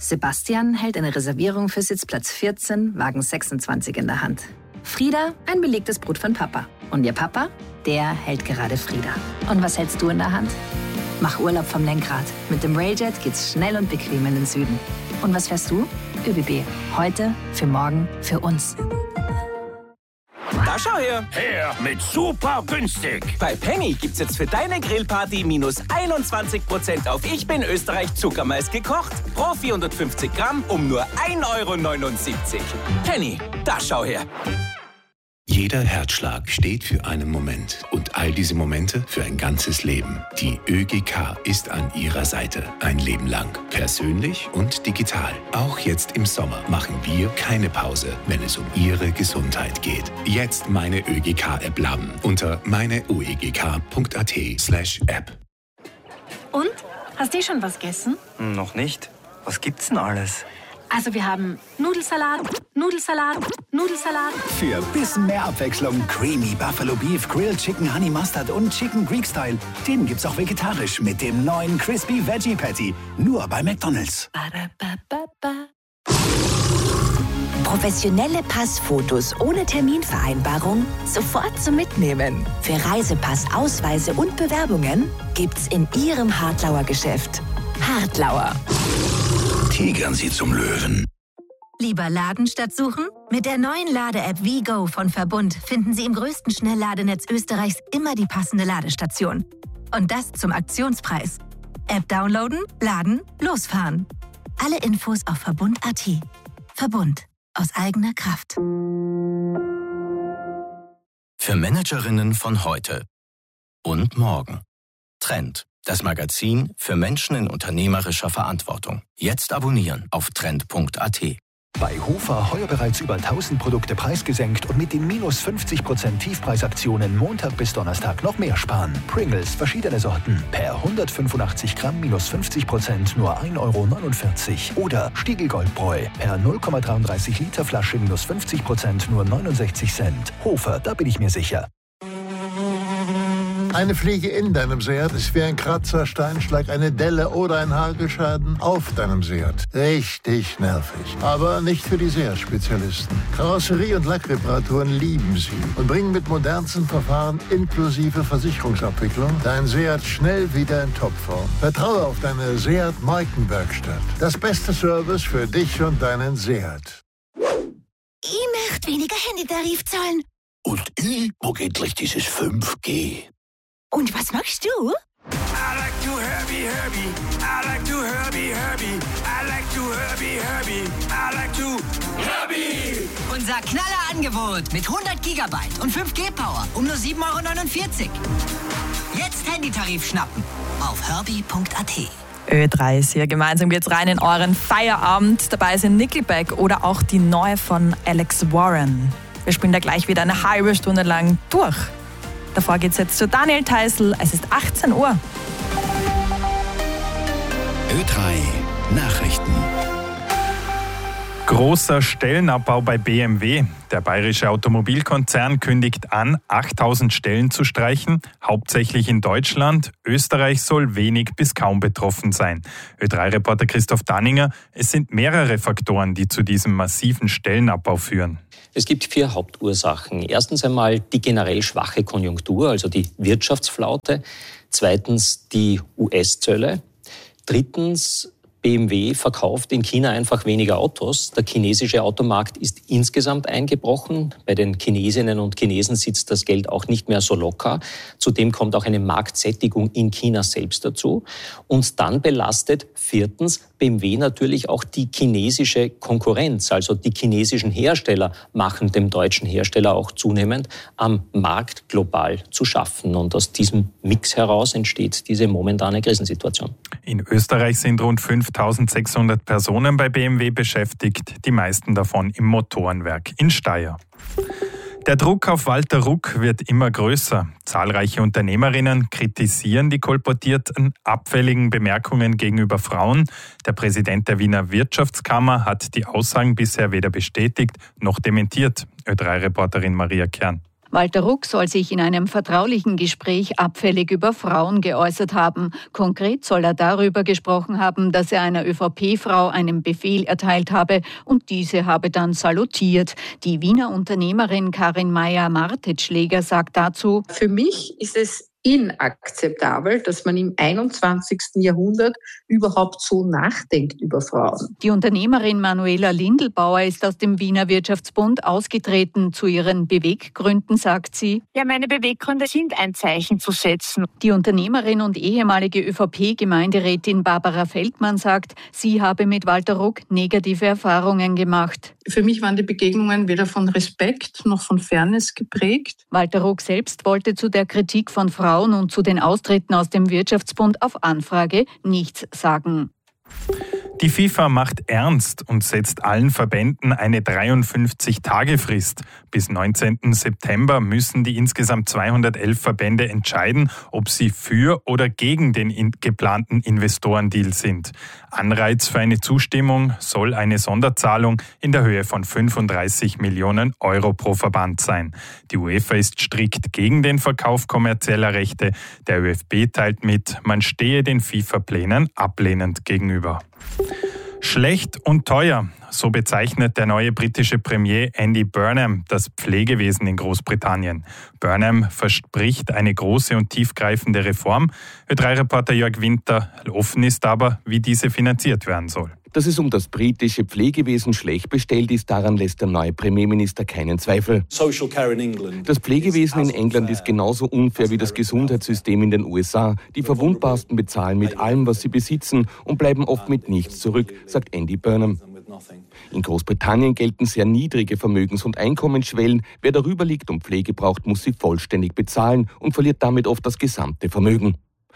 Sebastian hält eine Reservierung für Sitzplatz 14, Wagen 26 in der Hand. Frieda, ein belegtes Brot von Papa. Und ihr Papa, der hält gerade Frieda. Und was hältst du in der Hand? Mach Urlaub vom Lenkrad. Mit dem Railjet geht's schnell und bequem in den Süden. Und was fährst du? ÖBB. Heute, für morgen, für uns. Da schau her! Her mit super günstig! Bei Penny gibt's jetzt für deine Grillparty minus 21% auf Ich bin Österreich Zuckermais gekocht. Pro 450 Gramm um nur 1,79 €. Penny, da schau her! Jeder Herzschlag steht für einen Moment und all diese Momente für ein ganzes Leben. Die ÖGK ist an Ihrer Seite. Ein Leben lang. Persönlich und digital. Auch jetzt im Sommer machen wir keine Pause, wenn es um Ihre Gesundheit geht. Jetzt meine ÖGK-App laden unter meineuegk.at/App. Und? Hast du schon was gegessen? Noch nicht. Was gibt's denn alles? Also wir haben Nudelsalat, Nudelsalat, Nudelsalat. Für ein bisschen mehr Abwechslung Creamy Buffalo Beef, Grilled Chicken Honey Mustard und Chicken Greek Style. Den gibt's auch vegetarisch mit dem neuen Crispy Veggie Patty. Nur bei McDonald's. Professionelle Passfotos ohne Terminvereinbarung sofort zum Mitnehmen. Für Reisepass, Ausweise und Bewerbungen gibt's in Ihrem Hartlauer Geschäft. Hartlauer. Tigern Sie zum Löwen. Lieber laden statt suchen? Mit der neuen Lade-App WeGo von Verbund finden Sie im größten Schnellladenetz Österreichs immer die passende Ladestation. Und das zum Aktionspreis. App downloaden, laden, losfahren. Alle Infos auf Verbund.at. Verbund. Aus eigener Kraft. Für Managerinnen von heute und morgen. Trend. Das Magazin für Menschen in unternehmerischer Verantwortung. Jetzt abonnieren auf trend.at. Bei Hofer heuer bereits über 1000 Produkte preisgesenkt und mit den minus 50% Tiefpreisaktionen Montag bis Donnerstag noch mehr sparen. Pringles, verschiedene Sorten, per 185 Gramm minus 50% nur 1,49 € Oder Stiegl Goldbräu, per 0,33 Liter Flasche minus 50% nur 69 Cent. Hofer, da bin ich mir sicher. Eine Fliege in deinem Seat ist wie ein Kratzer, Steinschlag, eine Delle oder ein Hagelschaden auf deinem Seat. Richtig nervig. Aber nicht für die Seat-Spezialisten. Karosserie- und Lackreparaturen lieben sie und bringen mit modernsten Verfahren inklusive Versicherungsabwicklung dein Seat schnell wieder in Topform. Vertraue auf deine Seat-Markenwerkstatt. Das beste Service für dich und deinen Seat. Ich möchte weniger Handytarif zahlen. Und wo geht gleich dieses 5G? Und was magst du? I like to Herbie, Herbie. I like to Herbie, Herbie. I like to Herbie, Herbie. I like to Herbie. Unser Knallerangebot mit 100 Gigabyte und 5G-Power um nur 7,49 €. Jetzt Handytarif schnappen auf herbie.at. Ö3 ist hier. Gemeinsam geht's rein in euren Feierabend. Dabei sind Nickelback oder auch die neue von Alex Warren. Wir spielen da gleich wieder eine halbe Stunde lang durch. Davor geht's jetzt zu Daniel Theißl. Es ist 18 Uhr. Ö3 Nachrichten. Großer Stellenabbau bei BMW. Der bayerische Automobilkonzern kündigt an, 8000 Stellen zu streichen, hauptsächlich in Deutschland. Österreich soll wenig bis kaum betroffen sein. Ö3-Reporter Christoph Danninger, es sind mehrere Faktoren, die zu diesem massiven Stellenabbau führen. Es gibt 4 Hauptursachen. Erstens einmal die generell schwache Konjunktur, also die Wirtschaftsflaute. Zweitens die US-Zölle. Drittens, BMW verkauft in China einfach weniger Autos. Der chinesische Automarkt ist insgesamt eingebrochen. Bei den Chinesinnen und Chinesen sitzt das Geld auch nicht mehr so locker. Zudem kommt auch eine Marktsättigung in China selbst dazu. Und dann belastet viertens BMW natürlich auch die chinesische Konkurrenz. Also die chinesischen Hersteller machen dem deutschen Hersteller auch zunehmend am Markt global zu schaffen. Und aus diesem Mix heraus entsteht diese momentane Krisensituation. In Österreich sind rund 5600 Personen bei BMW beschäftigt, die meisten davon im Motorenwerk in Steyr. Der Druck auf Walter Ruck wird immer größer. Zahlreiche Unternehmerinnen kritisieren die kolportierten abfälligen Bemerkungen gegenüber Frauen. Der Präsident der Wiener Wirtschaftskammer hat die Aussagen bisher weder bestätigt noch dementiert. Ö3-Reporterin Maria Kern. Walter Ruck soll sich in einem vertraulichen Gespräch abfällig über Frauen geäußert haben. Konkret soll er darüber gesprochen haben, dass er einer ÖVP-Frau einen Befehl erteilt habe und diese habe dann salutiert. Die Wiener Unternehmerin Karin Meyer-Martetschläger sagt dazu: Für mich ist es inakzeptabel, dass man im 21. Jahrhundert überhaupt so nachdenkt über Frauen. Die Unternehmerin Manuela Lindelbauer ist aus dem Wiener Wirtschaftsbund ausgetreten. Zu ihren Beweggründen sagt sie: Ja, meine Beweggründe sind, ein Zeichen zu setzen. Die Unternehmerin und ehemalige ÖVP-Gemeinderätin Barbara Feldmann sagt, sie habe mit Walter Ruck negative Erfahrungen gemacht. Für mich waren die Begegnungen weder von Respekt noch von Fairness geprägt. Walter Ruck selbst wollte zu der Kritik von Frauen und zu den Austritten aus dem Wirtschaftsbund auf Anfrage nichts sagen. Die FIFA macht ernst und setzt allen Verbänden eine 53-Tage-Frist. Bis 19. September müssen die insgesamt 211 Verbände entscheiden, ob sie für oder gegen den geplanten Investorendeal sind. Anreiz für eine Zustimmung soll eine Sonderzahlung in der Höhe von 35 Millionen Euro pro Verband sein. Die UEFA ist strikt gegen den Verkauf kommerzieller Rechte. Der ÖFB teilt mit, man stehe den FIFA-Plänen ablehnend gegenüber. Schlecht und teuer, so bezeichnet der neue britische Premier Andy Burnham das Pflegewesen in Großbritannien. Burnham verspricht eine große und tiefgreifende Reform. Ö3-Reporter Jörg Winter, offen ist aber, wie diese finanziert werden soll. Dass es um das britische Pflegewesen schlecht bestellt ist, daran lässt der neue Premierminister keinen Zweifel. Das Pflegewesen in England ist genauso unfair wie das Gesundheitssystem in den USA. Die Verwundbarsten bezahlen mit allem, was sie besitzen und bleiben oft mit nichts zurück, sagt Andy Burnham. In Großbritannien gelten sehr niedrige Vermögens- und Einkommensschwellen. Wer darüber liegt und Pflege braucht, muss sie vollständig bezahlen und verliert damit oft das gesamte Vermögen.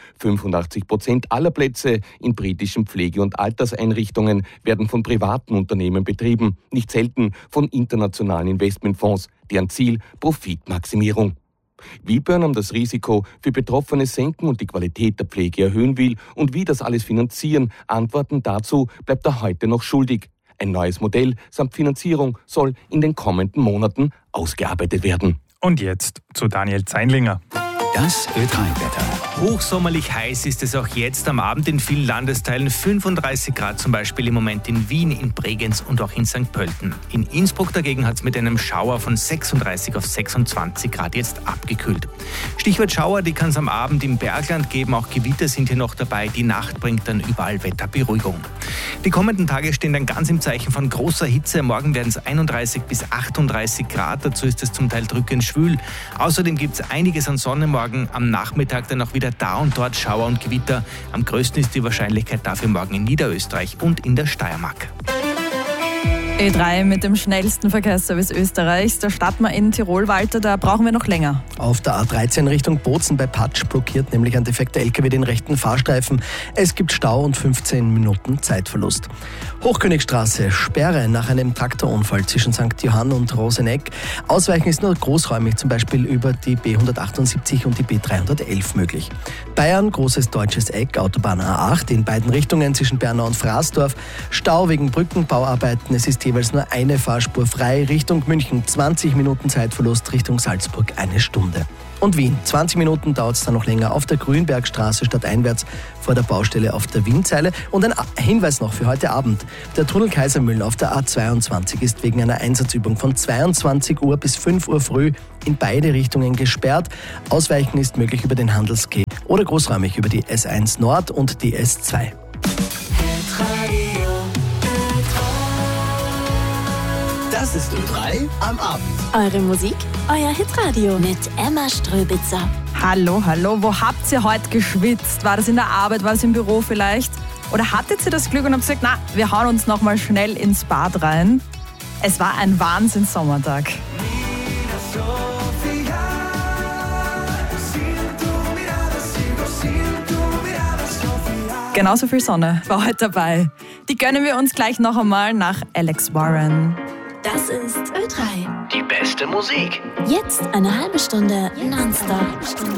85% aller Plätze in britischen Pflege- und Alterseinrichtungen werden von privaten Unternehmen betrieben, nicht selten von internationalen Investmentfonds, deren Ziel Profitmaximierung. Wie Burnham das Risiko für Betroffene senken und die Qualität der Pflege erhöhen will und wie das alles finanzieren, Antworten dazu bleibt er heute noch schuldig. Ein neues Modell samt Finanzierung soll in den kommenden Monaten ausgearbeitet werden. Und jetzt zu Daniel Zeinlinger. Das Ö3-Wetter. Hochsommerlich heiß ist es auch jetzt am Abend in vielen Landesteilen. 35 Grad zum Beispiel im Moment in Wien, in Bregenz und auch in St. Pölten. In Innsbruck dagegen hat es mit einem Schauer von 36 auf 26 Grad jetzt abgekühlt. Stichwort Schauer, die kann es am Abend im Bergland geben. Auch Gewitter sind hier noch dabei. Die Nacht bringt dann überall Wetterberuhigung. Die kommenden Tage stehen dann ganz im Zeichen von großer Hitze. Morgen werden es 31 bis 38 Grad. Dazu ist es zum Teil drückend schwül. Außerdem gibt es einiges an Sonne morgen. Am Nachmittag dann auch wieder da und dort Schauer und Gewitter. Am größten ist die Wahrscheinlichkeit dafür morgen in Niederösterreich und in der Steiermark. Ö3 mit dem schnellsten Verkehrsservice Österreichs. Da starten wir in Tirol, Walter, da brauchen wir noch länger. Auf der A13 Richtung Bozen bei Patsch blockiert nämlich ein defekter LKW den rechten Fahrstreifen. Es gibt Stau und 15 Minuten Zeitverlust. Hochkönigstraße, Sperre nach einem Traktorunfall zwischen St. Johann und Rosenegg. Ausweichen ist nur großräumig, zum Beispiel über die B178 und die B311 möglich. Bayern, großes deutsches Eck, Autobahn A8 in beiden Richtungen zwischen Bernau und Fraßdorf. Stau wegen Brückenbauarbeiten. Es ist jeweils nur eine Fahrspur frei. Richtung München 20 Minuten Zeitverlust, Richtung Salzburg 1 Stunde. Und Wien, 20 Minuten dauert es dann noch länger auf der Grünbergstraße stadteinwärts vor der Baustelle auf der Wienzeile. Und ein Hinweis noch für heute Abend. Der Tunnel Kaisermühlen auf der A22 ist wegen einer Einsatzübung von 22 Uhr bis 5 Uhr früh in beide Richtungen gesperrt. Ausweichen ist möglich über den Handelsquai oder großräumig über die S1 Nord und die S2. Das ist Ö3 am Abend. Eure Musik, euer Hitradio mit Emma Ströbitzer. Hallo, wo habt ihr heute geschwitzt? War das in der Arbeit, war das im Büro vielleicht? Oder hattet ihr das Glück und habt gesagt, na, wir hauen uns noch mal schnell ins Bad rein? Es war ein Wahnsinns-Sommertag. Genauso viel Sonne war heute dabei. Die gönnen wir uns gleich noch einmal nach Alex Warren. Das ist Ö3. Die beste Musik. Jetzt eine halbe Stunde nonstop.